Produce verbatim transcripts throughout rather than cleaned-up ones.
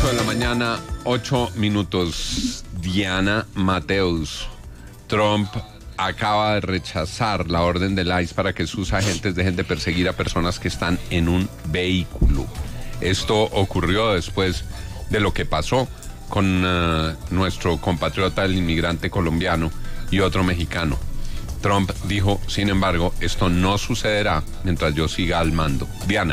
ocho de la mañana, ocho minutos. Diana Mateus. Trump acaba de rechazar la orden del I C E para que sus agentes dejen de perseguir a personas que están en un vehículo. Esto ocurrió después de lo que pasó con uh, nuestro compatriota, el inmigrante colombiano, y otro mexicano. Trump dijo, sin embargo, esto no sucederá mientras yo siga al mando. Diana.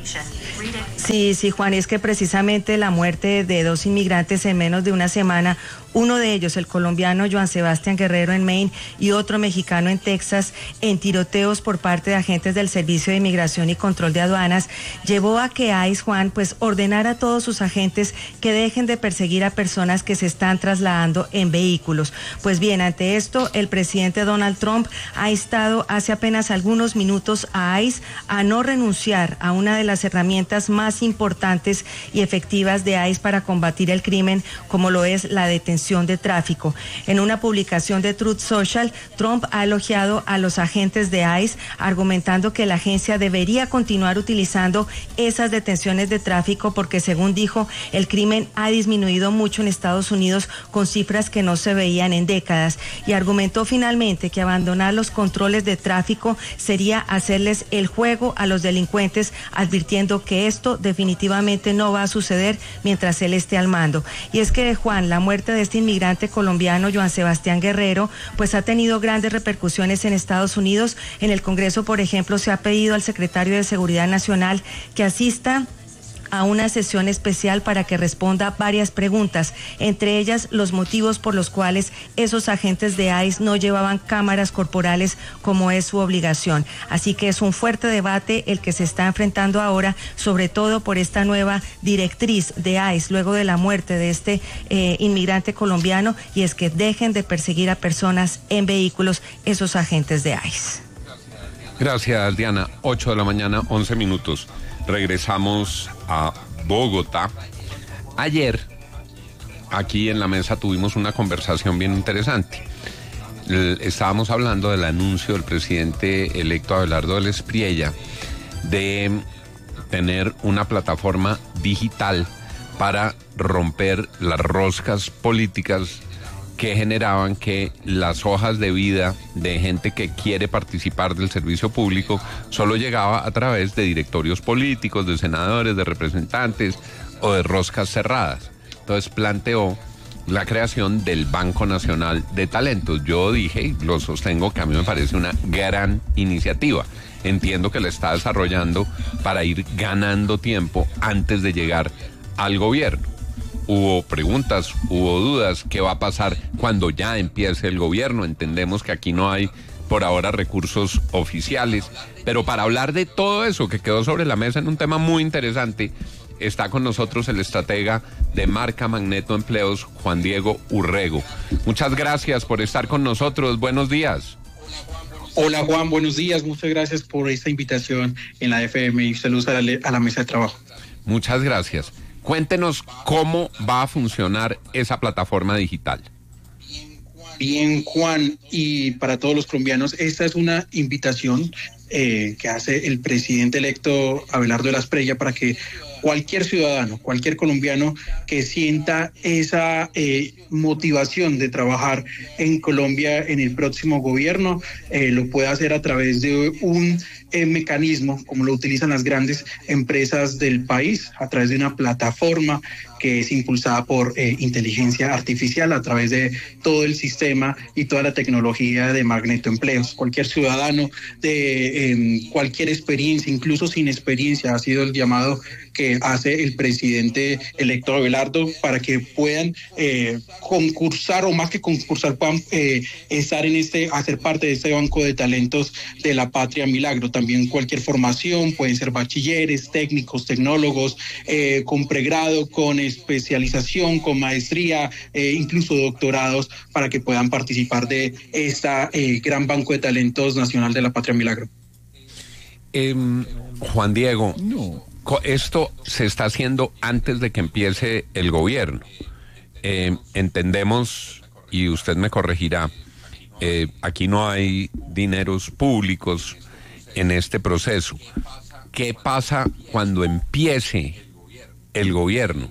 Sí, sí, Juan, es que precisamente la muerte de dos inmigrantes en menos de una semana, uno de ellos, el colombiano Joan Sebastián Guerrero en Maine y otro mexicano en Texas, en tiroteos por parte de agentes del Servicio de Inmigración y Control de Aduanas, llevó a que I C E, Juan, pues ordenara a todos sus agentes que dejen de perseguir a personas que se están trasladando en vehículos. Pues bien, ante esto, el presidente Donald Trump ha instado hace apenas algunos minutos a I C E a no renunciar a una de las herramientas más importantes y efectivas de I C E para combatir el crimen, como lo es la detención de tráfico. En una publicación de Truth Social, Trump ha elogiado a los agentes de I C E, argumentando que la agencia debería continuar utilizando esas detenciones de tráfico porque, según dijo, el crimen ha disminuido mucho en Estados Unidos con cifras que no se veían en décadas, y argumentó finalmente que abandonar los controles de tráfico sería hacerles el juego a los delincuentes, advirtiendo que esto definitivamente no va a suceder mientras él esté al mando. Y es que, Juan, la muerte de este inmigrante colombiano, Joan Sebastián Guerrero, pues ha tenido grandes repercusiones en Estados Unidos. En el Congreso, por ejemplo, se ha pedido al secretario de Seguridad Nacional que asista a una sesión especial para que responda varias preguntas, entre ellas los motivos por los cuales esos agentes de I C E no llevaban cámaras corporales como es su obligación. Así que es un fuerte debate el que se está enfrentando ahora, sobre todo por esta nueva directriz de I C E luego de la muerte de este eh, inmigrante colombiano, y es que dejen de perseguir a personas en vehículos esos agentes de I C E. Gracias, Diana. ocho de la mañana, once minutos. Regresamos a Bogotá. Ayer, aquí en la mesa tuvimos una conversación bien interesante. Estábamos hablando del anuncio del presidente electo Abelardo del Espriella de tener una plataforma digital para romper las roscas políticas que generaban que las hojas de vida de gente que quiere participar del servicio público solo llegaba a través de directorios políticos, de senadores, de representantes o de roscas cerradas. Entonces planteó la creación del Banco Nacional de Talentos. Yo dije, y lo sostengo, que a mí me parece una gran iniciativa. Entiendo que la está desarrollando para ir ganando tiempo antes de llegar al gobierno. Hubo preguntas, hubo dudas, ¿qué va a pasar cuando ya empiece el gobierno? Entendemos que aquí no hay por ahora recursos oficiales, pero para hablar de todo eso que quedó sobre la mesa en un tema muy interesante, está con nosotros el estratega de Marca Magneto Empleos, Juan Diego Urrego. Muchas gracias por estar con nosotros, buenos días. Hola Juan, buenos días, muchas gracias por esta invitación en la F M y saludos a la, a la mesa de trabajo. Muchas gracias. Cuéntenos cómo va a funcionar esa plataforma digital. Bien, Juan, y para todos los colombianos, esta es una invitación eh, que hace el presidente electo Abelardo de la Espriella para que cualquier ciudadano, cualquier colombiano que sienta esa eh, motivación de trabajar en Colombia en el próximo gobierno, eh, lo pueda hacer a través de un eh, mecanismo como lo utilizan las grandes empresas del país, a través de una plataforma que es impulsada por eh, inteligencia artificial a través de todo el sistema y toda la tecnología de Magneto Empleos. Cualquier ciudadano de eh, cualquier experiencia, incluso sin experiencia, ha sido el llamado que hace el presidente electo Abelardo para que puedan eh, concursar, o más que concursar, puedan eh, estar en este, hacer parte de este banco de talentos de la Patria Milagro. También cualquier formación, pueden ser bachilleres, técnicos, tecnólogos, eh, con pregrado, con especialización, con maestría, eh, incluso doctorados, para que puedan participar de esta eh, gran banco de talentos nacional de la Patria Milagro. Eh, Juan Diego, no. Esto se está haciendo antes de que empiece el gobierno. Eh, entendemos, y usted me corregirá, eh, aquí no hay dineros públicos en este proceso. ¿Qué pasa cuando empiece el gobierno?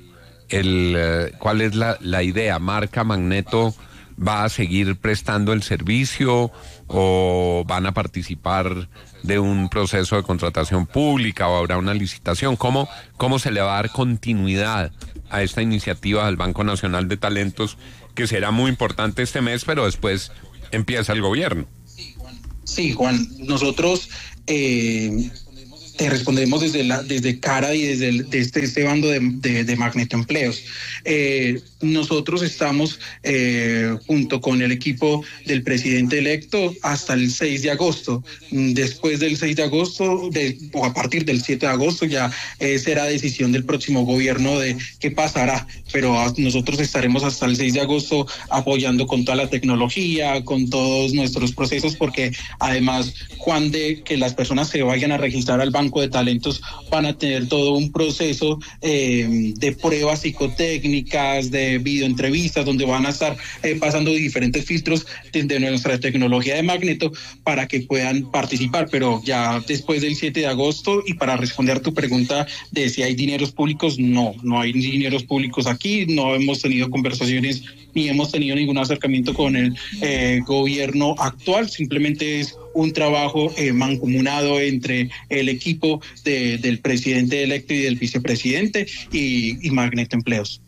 el, eh, ¿cuál es la, la idea? ¿Marca Magneto va a seguir prestando el servicio o van a participar de un proceso de contratación pública o habrá una licitación? ¿Cómo, cómo se le va a dar continuidad a esta iniciativa del Banco Nacional de Talentos, que será muy importante este mes, pero después empieza el gobierno? Sí, Juan, nosotros eh, te respondemos desde la desde Cara y desde, el, desde este bando de, de, de Magneto Empleos. Eh, nosotros estamos eh, junto con el equipo del presidente electo hasta el seis de agosto. Después del seis de agosto, de, o a partir del siete de agosto, ya eh, será decisión del próximo gobierno de qué pasará. Pero a, nosotros estaremos hasta el seis de agosto apoyando con toda la tecnología, con todos nuestros procesos, porque además, Juan, de que las personas se vayan a registrar al Banco de Talentos van a tener todo un proceso eh, de pruebas psicotécnicas, de videoentrevistas, donde van a estar eh, pasando diferentes filtros de, de nuestra tecnología de Magneto para que puedan participar. Pero ya después del siete de agosto, y para responder a tu pregunta de si hay dineros públicos, no, no hay dineros públicos aquí, no hemos tenido conversaciones ni hemos tenido ningún acercamiento con el eh, gobierno actual, simplemente es un trabajo eh, mancomunado entre el equipo de, del presidente electo y del vicepresidente y, y Magneto Empleos.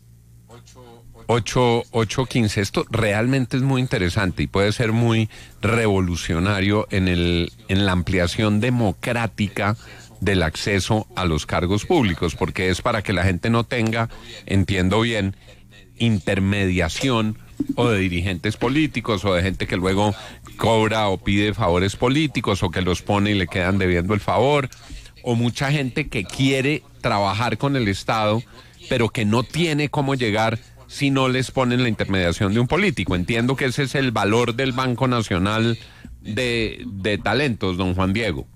ocho quince, esto realmente es muy interesante y puede ser muy revolucionario en, el, en la ampliación democrática del acceso a los cargos públicos, porque es para que la gente no tenga, entiendo bien, intermediación o de dirigentes políticos o de gente que luego cobra o pide favores políticos o que los pone y le quedan debiendo el favor, o mucha gente que quiere trabajar con el Estado pero que no tiene cómo llegar si no les ponen la intermediación de un político. Entiendo que ese es el valor del Banco Nacional de, de Talentos, don Juan Diego.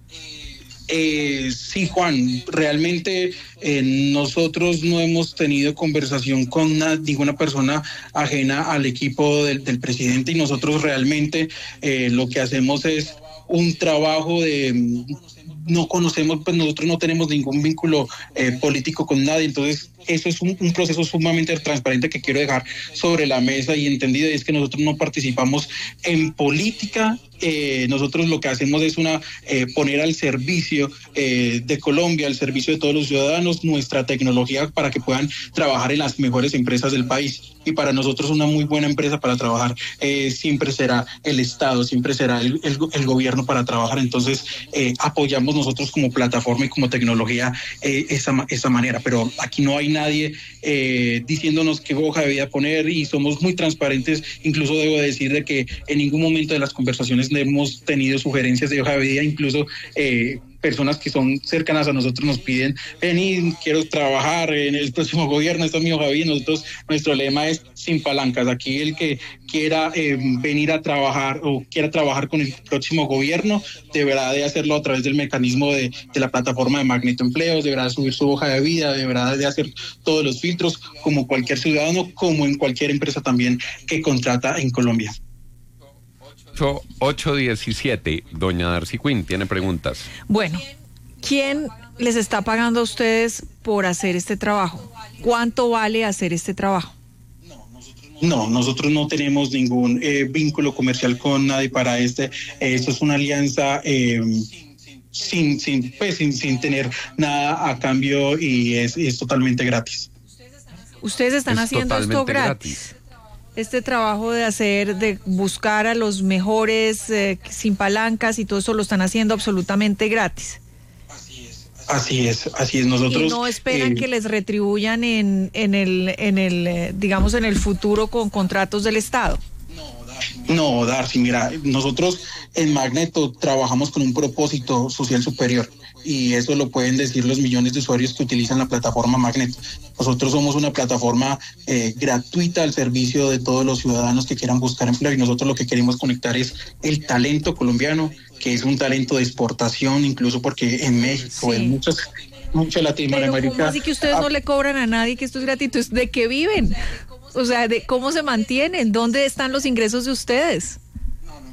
Eh, sí, Juan, realmente eh, nosotros no hemos tenido conversación con una, ninguna persona ajena al equipo del, del presidente, y nosotros realmente eh, lo que hacemos es un trabajo de... No conocemos, pues nosotros no tenemos ningún vínculo eh, político con nadie, entonces eso es un, un proceso sumamente transparente que quiero dejar sobre la mesa y entendido, y es que nosotros no participamos en política. Eh, nosotros lo que hacemos es una eh, poner al servicio eh, de Colombia, al servicio de todos los ciudadanos, nuestra tecnología para que puedan trabajar en las mejores empresas del país. Y para nosotros una muy buena empresa para trabajar eh, siempre será el Estado, siempre será el, el, el gobierno para trabajar. Entonces eh, apoyamos nosotros como plataforma y como tecnología eh, esa, esa manera, pero aquí no hay nadie eh, diciéndonos qué hoja de vida poner, y somos muy transparentes. Incluso debo decir de que en ningún momento de las conversaciones hemos tenido sugerencias de hoja de vida. Incluso eh, personas que son cercanas a nosotros nos piden, venir, quiero trabajar en el próximo gobierno, esta es mi hoja de vida. Nosotros, nuestro lema es sin palancas. Aquí el que quiera eh, venir a trabajar o quiera trabajar con el próximo gobierno deberá de hacerlo a través del mecanismo de, de la plataforma de Magneto Empleos, deberá subir su hoja de vida, deberá de hacer todos los filtros como cualquier ciudadano, como en cualquier empresa también que contrata en Colombia. ocho diecisiete, doña Darcy Quinn tiene preguntas. Bueno, ¿quién les está pagando a ustedes por hacer este trabajo? ¿Cuánto vale hacer este trabajo? No, nosotros no tenemos ningún eh, vínculo comercial con nadie para este. Eh, esto es una alianza eh, sin, sin, pues, sin, sin tener nada a cambio, y es, es totalmente gratis. Ustedes están es haciendo esto gratis. gratis. Este trabajo de hacer, de buscar a los mejores eh, sin palancas y todo eso lo están haciendo absolutamente gratis. Así es, así es. Nosotros ¿Y no esperan eh, que les retribuyan en, en el, en el, eh, digamos, en el futuro con contratos del Estado? No, Darcy, mira, nosotros en Magneto trabajamos con un propósito social superior, y eso lo pueden decir los millones de usuarios que utilizan la plataforma Magneto. Nosotros somos una plataforma eh, gratuita al servicio de todos los ciudadanos que quieran buscar empleo, y nosotros lo que queremos conectar es el talento colombiano, que es un talento de exportación, incluso porque en México, sí, en muchas, mucha Latinoamérica. Pero ¿cómo así que ustedes no le cobran a nadie, que esto es gratuito? ¿De qué viven? O sea, ¿de cómo se mantienen? ¿Dónde están los ingresos de ustedes?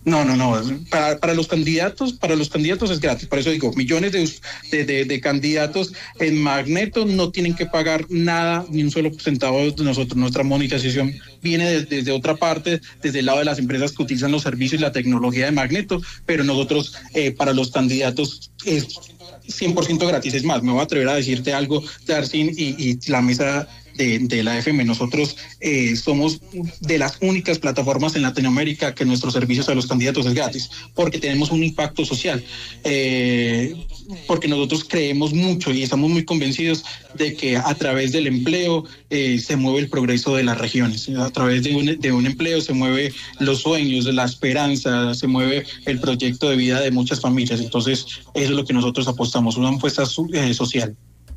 No, no, no. Para, para los candidatos, para los candidatos es gratis. Por eso digo, millones de, de, de, de candidatos en Magneto no tienen que pagar nada, ni un solo centavo de nosotros. Nuestra monetización viene desde, desde otra parte, desde el lado de las empresas que utilizan los servicios y la tecnología de Magneto, pero nosotros, eh, para los candidatos, es cien por ciento gratis. Es más, me voy a atrever a decirte algo, Darcin, y, y la mesa De, de la F M. Nosotros eh, somos de las únicas plataformas en Latinoamérica que nuestros servicios a los candidatos es gratis, porque tenemos un impacto social, eh, porque nosotros creemos mucho y estamos muy convencidos de que a través del empleo eh, se mueve el progreso de las regiones, a través de un, de un empleo se mueve los sueños, la esperanza, se mueve el proyecto de vida de muchas familias. Entonces eso es lo que nosotros apostamos, una apuesta eh, social.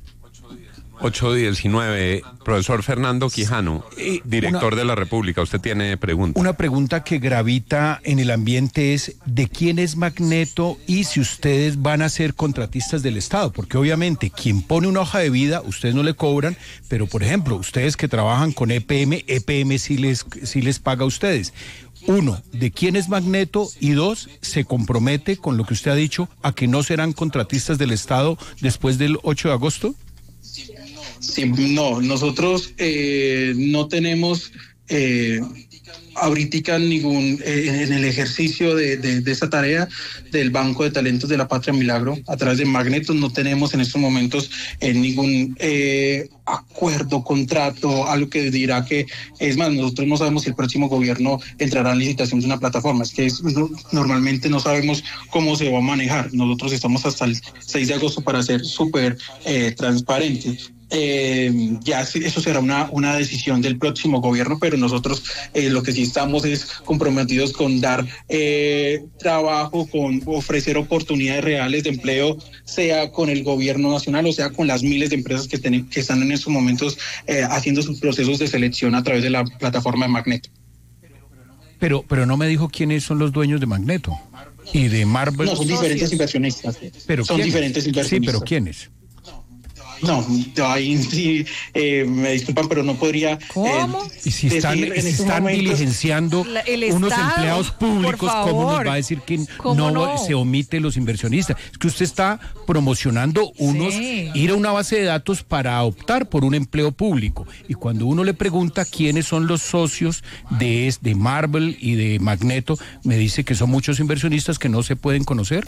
ocho diecinueve, profesor Fernando Quijano, director una, de la República, usted tiene pregunta. Una pregunta que gravita en el ambiente es ¿de quién es Magneto y si ustedes van a ser contratistas del Estado? Porque obviamente quien pone una hoja de vida, ustedes no le cobran, pero por ejemplo, ustedes que trabajan con E P M, E P M sí les, sí les paga a ustedes. Uno, ¿de quién es Magneto? Y dos, ¿se compromete con lo que usted ha dicho a que no serán contratistas del Estado después del ocho de agosto? Sí, no, nosotros eh, no tenemos eh, ahorita ningún, eh, en el ejercicio de, de, de esa tarea del Banco de Talentos de la Patria Milagro, a través de Magneto, no tenemos en estos momentos eh, ningún eh, acuerdo, contrato, algo que dirá que, es más, nosotros no sabemos si el próximo gobierno entrará en licitación de una plataforma, es que es, no, normalmente no sabemos cómo se va a manejar. Nosotros estamos hasta el seis de agosto para ser súper eh, transparentes. Eh, ya eso será una, una decisión del próximo gobierno, pero nosotros eh, lo que sí estamos es comprometidos con dar eh, trabajo, con ofrecer oportunidades reales de empleo, sea con el gobierno nacional o sea con las miles de empresas que, ten, que están en estos momentos eh, haciendo sus procesos de selección a través de la plataforma de Magneto. Pero, pero no me dijo quiénes son los dueños de Magneto y de Marvel. No, son diferentes inversionistas. ¿Pero son quiénes? diferentes inversionistas. Sí, pero ¿quiénes? No, ahí sí, eh, me disculpan, pero no podría... ¿Cómo? Eh, y si están, si están momentos, diligenciando la, unos Estado, empleados públicos, ¿cómo nos va a decir que no, no se omite los inversionistas? Es que usted está promocionando unos, sí. ir a una base de datos para optar por un empleo público. Y cuando uno le pregunta quiénes son los socios de, de Marvel y de Magneto, me dice que son muchos inversionistas que no se pueden conocer.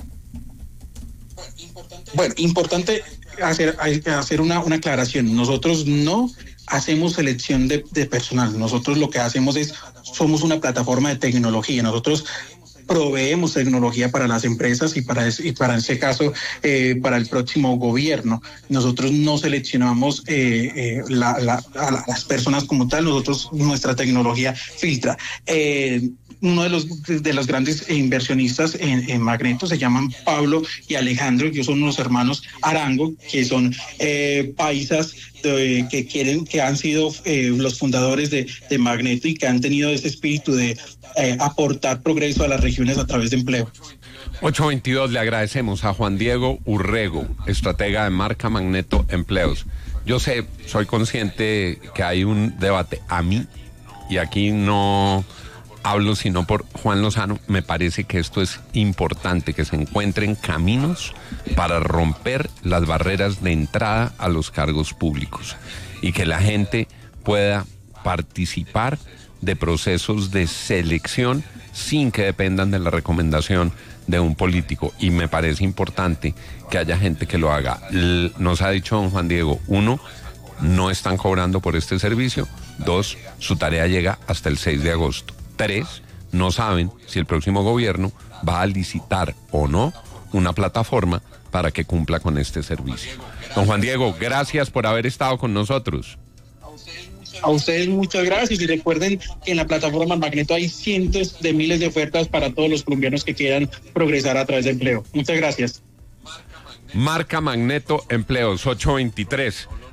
Bueno, importante hacer, hacer una, una aclaración. Nosotros no hacemos selección de, de personal. Nosotros lo que hacemos es, somos una plataforma de tecnología. Nosotros proveemos tecnología para las empresas y para, y para ese caso, eh, para el próximo gobierno. Nosotros no seleccionamos eh, eh, la, la, a las personas como tal. Nosotros, nuestra tecnología filtra. Eh, Uno de los de los grandes inversionistas en, en Magneto se llaman Pablo y Alejandro, que son unos hermanos Arango, que son eh, paisas de, que quieren, que han sido eh, los fundadores de, de Magneto y que han tenido ese espíritu de eh, aportar progreso a las regiones a través de empleo. ocho veintidós, le agradecemos a Juan Diego Urrego, estratega de marca Magneto Empleos. Yo sé, soy consciente que hay un debate. A mí, y aquí no hablo sino por Juan Lozano, me parece que esto es importante, que se encuentren caminos para romper las barreras de entrada a los cargos públicos y que la gente pueda participar de procesos de selección sin que dependan de la recomendación de un político. Y me parece importante que haya gente que lo haga. L- nos ha dicho don Juan Diego, uno, no están cobrando por este servicio. Dos, su tarea llega hasta el seis de agosto. Tres, no saben si el próximo gobierno va a licitar o no una plataforma para que cumpla con este servicio. Don Juan Diego, gracias por haber estado con nosotros. A ustedes muchas gracias y recuerden que en la plataforma Magneto hay cientos de miles de ofertas para todos los colombianos que quieran progresar a través de empleo. Muchas gracias. Marca Magneto Empleos, ocho veintitrés.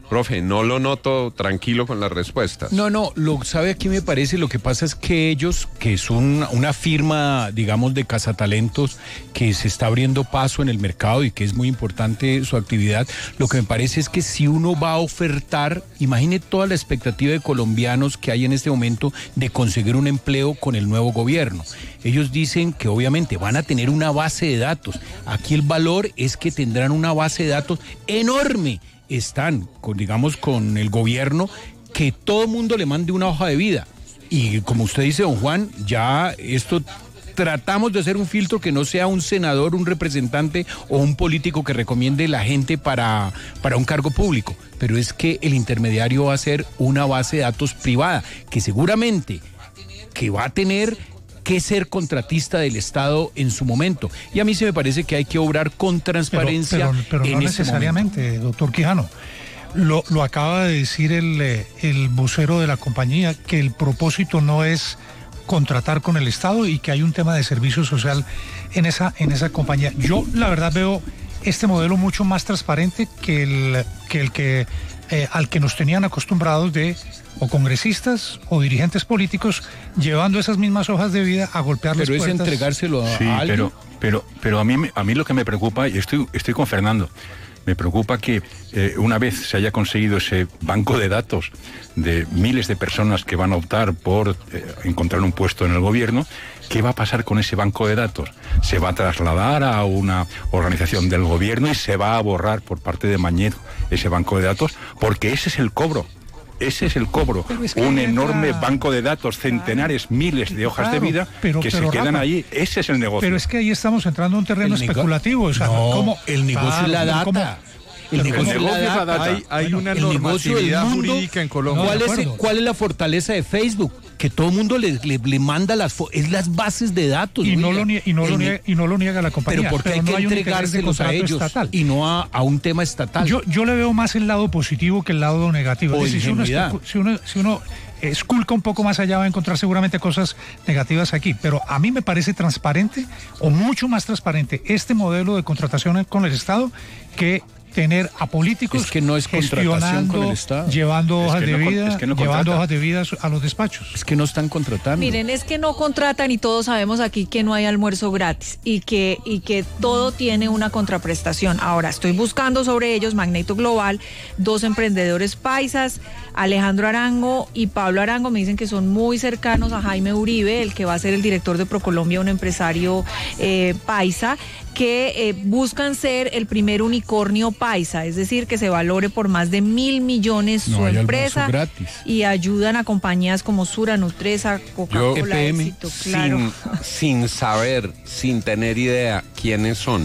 Profe, no lo noto tranquilo con las respuestas. No, no, lo sabe aquí me parece, lo que pasa es que ellos, que es un, una firma, digamos, de cazatalentos que se está abriendo paso en el mercado y que es muy importante su actividad, lo que me parece es que si uno va a ofertar, imagine toda la expectativa de colombianos que hay en este momento de conseguir un empleo con el nuevo gobierno. Ellos dicen que obviamente van a tener una base de datos. Aquí el valor es que tendrán una base de datos enorme. Están, con, digamos, con el gobierno, que todo mundo le mande una hoja de vida. Y como usted dice, don Juan, ya esto tratamos de hacer un filtro que no sea un senador, un representante o un político que recomiende la gente para, para un cargo público. Pero es que el intermediario va a ser una base de datos privada, que seguramente que va a tener que ser contratista del Estado en su momento. Y a mí se me parece que hay que obrar con transparencia. Pero, pero, pero en no este necesariamente, momento. Doctor Quijano. Lo, lo acaba de decir el, el vocero de la compañía, que el propósito no es contratar con el Estado y que hay un tema de servicio social en esa, en esa compañía. Yo, la verdad, veo este modelo mucho más transparente que el que, el que eh, al que nos tenían acostumbrados de o congresistas o dirigentes políticos llevando esas mismas hojas de vida a golpear las puertas. Pero es entregárselo a, sí, a alguien. Pero, pero, pero a mí, a mí lo que me preocupa, y estoy, estoy con Fernando, me preocupa que eh, una vez se haya conseguido ese banco de datos de miles de personas que van a optar por eh, encontrar un puesto en el gobierno, ¿qué va a pasar con ese banco de datos? ¿Se va a trasladar a una organización del gobierno y se va a borrar por parte de Mañeto ese banco de datos? Porque ese es el cobro. Ese es el cobro, es un enorme entra... banco de datos, centenares, claro, miles de hojas claro, de vida pero, que pero, se quedan Rafa, ahí. Ese es el negocio. Pero es que ahí estamos entrando en un terreno el especulativo. O sea, no, ¿cómo? El negocio claro, es la data. ¿cómo? El negocio, el negocio es la data. Hay, hay bueno, una normatividad mundo, jurídica en Colombia. ¿Cuál, no, es, ¿Cuál es la fortaleza de Facebook? Que todo el mundo le, le, le manda las es las bases de datos. Y no, lo niega, y, no lo niega, y no lo niega la compañía. Pero porque hay pero que no hay entregárselos a ellos estatal. Y no a, a un tema estatal. Yo, yo le veo más el lado positivo que el lado negativo. O es decir, si uno, si uno, si uno esculca un poco más allá va a encontrar seguramente cosas negativas aquí, pero a mí me parece transparente o mucho más transparente este modelo de contratación con el Estado que tener a políticos es que no es gestionando, con el Estado. llevando es hojas que de no, vida, es que no llevando hojas de vida a los despachos. Es que no están contratando. Miren, es que no contratan y todos sabemos aquí que no hay almuerzo gratis y que y que todo tiene una contraprestación. Ahora, estoy buscando sobre ellos, Magneto Global, dos emprendedores paisas, Alejandro Arango y Pablo Arango, me dicen que son muy cercanos a Jaime Uribe, el que va a ser el director de Procolombia, un empresario eh, paisa, que eh, buscan ser el primer unicornio paisa, es decir, que se valore por más de mil millones no su empresa y ayudan a compañías como Sura, Nutresa, Coca-Cola, Éxito, claro. Sin, sin saber, sin tener idea quiénes son,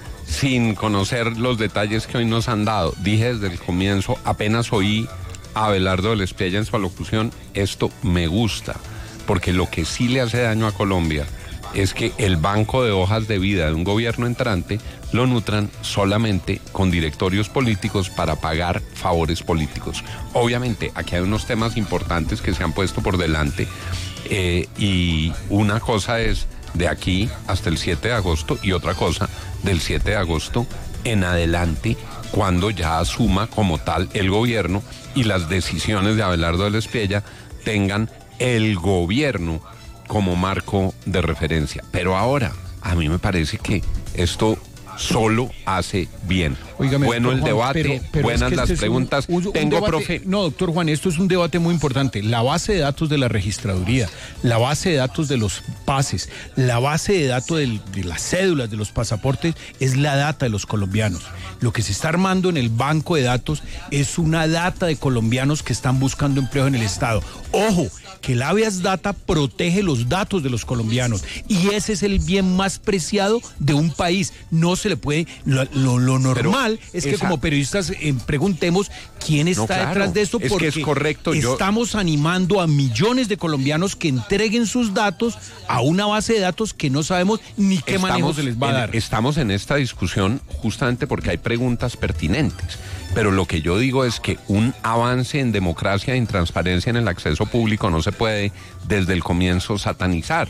sin conocer los detalles que hoy nos han dado, dije desde el comienzo, apenas oí a Abelardo del Espiella en su alocución, esto me gusta, porque lo que sí le hace daño a Colombia es que el banco de hojas de vida de un gobierno entrante lo nutran solamente con directorios políticos para pagar favores políticos. Obviamente, aquí hay unos temas importantes que se han puesto por delante eh, y una cosa es de aquí hasta el siete de agosto y otra cosa del siete de agosto en adelante, cuando ya asuma como tal el gobierno y las decisiones de Abelardo del Espiella tengan el gobierno como marco de referencia. Pero ahora, a mí me parece que esto solo hace bien. Óigame, bueno el Juan, debate, pero, pero buenas es que las este preguntas. Un, un, un Tengo, debate, profe. No, doctor Juan, esto es un debate muy importante. La base de datos de la registraduría, la base de datos de los pases, la base de datos del, de las cédulas, de los pasaportes, es la data de los colombianos. Lo que se está armando en el banco de datos es una data de colombianos que están buscando empleo en el Estado. Ojo, que el habeas data protege los datos de los colombianos y ese es el bien más preciado de un país. No se le puede, lo, lo, lo normal Pero es que esa... como periodistas eh, preguntemos quién está no, claro, detrás de esto, porque es que es correcto, estamos yo... animando a millones de colombianos que entreguen sus datos a una base de datos que no sabemos ni qué estamos manejo se les va a dar. En, estamos en esta discusión justamente porque hay preguntas pertinentes. Pero lo que yo digo es que un avance en democracia y en transparencia en el acceso público no se puede desde el comienzo satanizar.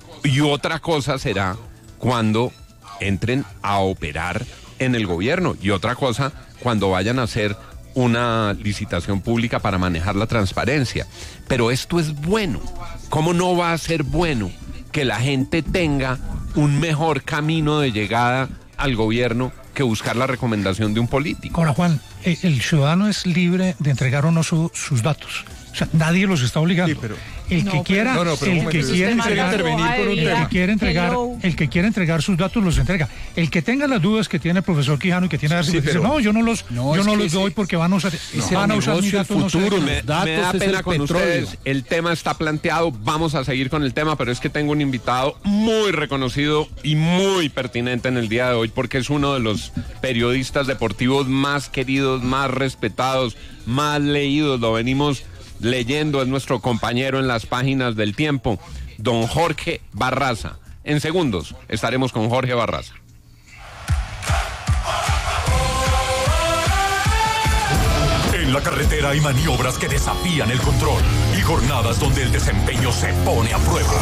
Y otra cosa será cuando entren a operar en el gobierno. Y otra cosa cuando vayan a hacer una licitación pública para manejar la transparencia. Pero esto es bueno. ¿Cómo no va a ser bueno que la gente tenga un mejor camino de llegada al gobierno que buscar la recomendación de un político? Ahora, Juan, el ciudadano es libre de entregar o no su, sus datos. O sea, nadie los está obligando. Sí, pero... El que no, quiera, no, no, el que quiere entregar, el que quiere entregar, el que quiere entregar sus datos los entrega. El que tenga las dudas que tiene el profesor Quijano y que tiene, sí, dice, no, yo no los, no, yo no los doy porque van a usar, no, van a usar mis datos. Futuro, no me, datos me da pena con petróleo. Ustedes. El tema está planteado, vamos a seguir con el tema, pero es que tengo un invitado muy reconocido y muy pertinente en el día de hoy porque es uno de los periodistas deportivos más queridos, más respetados, más leídos. Lo venimos leyendo, es nuestro compañero en las páginas del Tiempo, don Jorge Barraza. En segundos estaremos con Jorge Barraza. En la carretera hay maniobras que desafían el control y jornadas donde el desempeño se pone a prueba.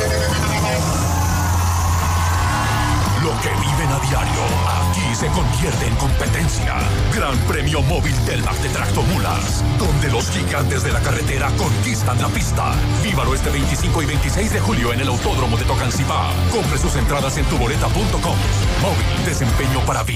Lo que viven a diario, aquí se convierte en competencia. Gran Premio Móvil Telmac de Tractomulas, donde los gigantes de la carretera conquistan la pista. Vívalo este veinticinco y veintiséis de julio en el Autódromo de Tocancipá. Compre sus entradas en tuboleta punto com. Móvil, desempeño para vivir.